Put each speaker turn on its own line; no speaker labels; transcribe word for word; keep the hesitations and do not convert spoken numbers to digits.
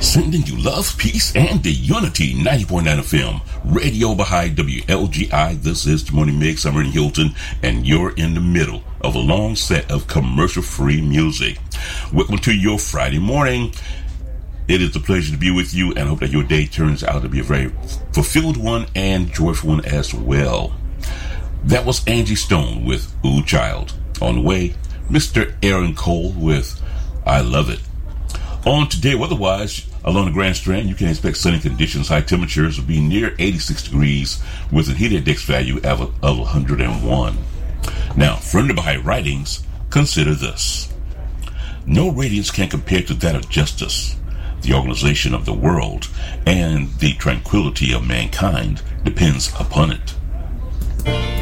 Sending you love, peace, and the unity. ninety point nine F M, Radio Baha'i, W L G I. This is the Morning Mix. I'm Ernie Hilton, and you're in the middle of a long set of commercial-free music. Welcome to your Friday morning. It is a pleasure to be with you, and I hope that your day turns out to be a very fulfilled one and joyful one as well. That was Angie Stone with Ooh Child. On the way, Mister Aaron Cole with I Love It. On today, weather-wise, along the Grand Strand, you can expect sunny conditions. High temperatures will be near eighty-six degrees with a heat index value of, of one hundred one. Now, from the Baha'i writings, consider this. No radiance can compare to that of justice. The organization of the world and the tranquility of mankind depends upon it.